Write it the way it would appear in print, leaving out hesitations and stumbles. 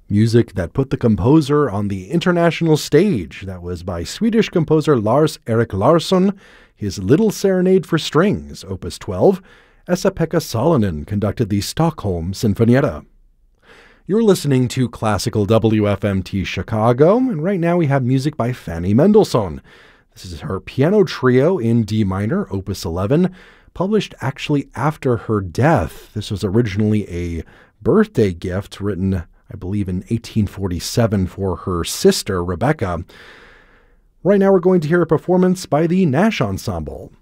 Music that put the composer on the international stage. That was by Swedish composer Lars-Erik Larsson, his Little Serenade for Strings, Opus 12. Esa-Pekka Salonen conducted the Stockholm Sinfonietta. You're listening to Classical WFMT Chicago, and right now we have music by Fanny Mendelssohn. This is her piano trio in D minor, Opus 11, published actually after her death. This was originally a birthday gift written, I believe, in 1847 for her sister, Rebecca. Right now we're going to hear a performance by the Nash Ensemble.